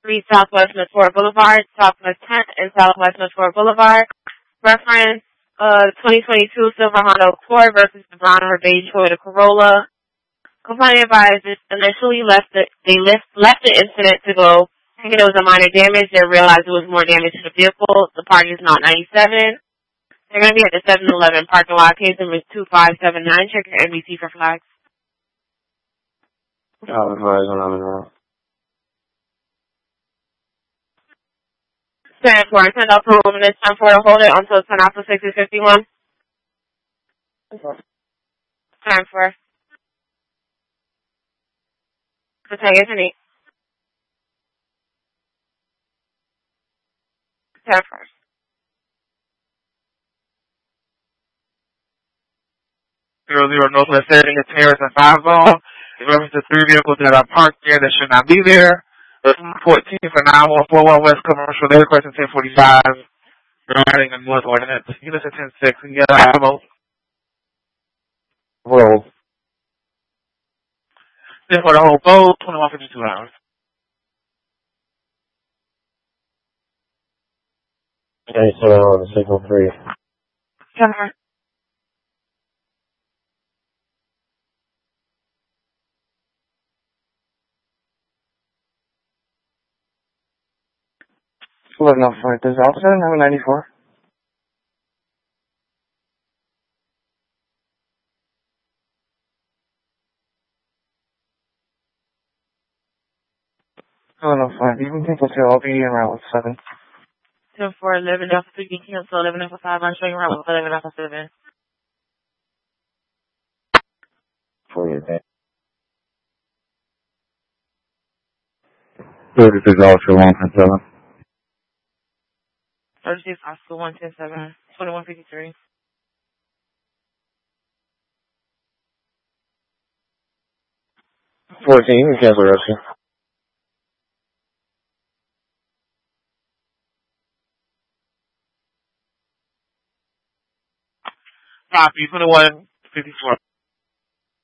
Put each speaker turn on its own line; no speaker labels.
Southwest Mentor Boulevard, Southwest 10th and Southwest Mentor Boulevard. Reference 2022 Silver Honda Accord versus the brown or beige Toyota Corolla. Complainant advised initially left the incident to go, thinking it was a minor damage. They realized it was more damage to the vehicle. The party is not 97. They're going to be at the 7-Eleven parking lot. Case number 2579. Check your NBC for flags. Stand for 10 up for woman. It's time for to hold it until 10 after 6:51. Time for. The tag is an 8. Time for.
Northwest Setting, a Terrace and 5 zone. In reference to 3 vehicles that are parked there that should not be there. 14 for 9141 West Commercial, they're requesting 1045. Regarding the North Ordinance. You listen 10-6 and get a vote.
Roll.
Then for the whole vote, 21:52 hours.
Okay, so on the signal 3.
Time
1105, does officer have a 94? You can cancel to LB and route with 7.
10 for 11 after 3. You can cancel 11 after 5. I'm showing around with 11 after 7.
For your day.
36 Officer 117.
36 Oscar 110-7. 21:53.
You can cancel rescue.
Copy, 21:54.